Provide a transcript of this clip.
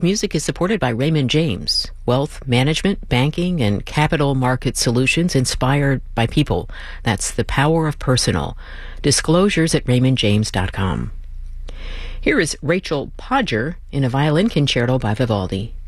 Music is supported by Raymond James, wealth management, banking, and capital market solutions inspired by people. That's the power of personal. Disclosures at raymondjames.com. Here is Rachel Podger in a violin concerto by Vivaldi.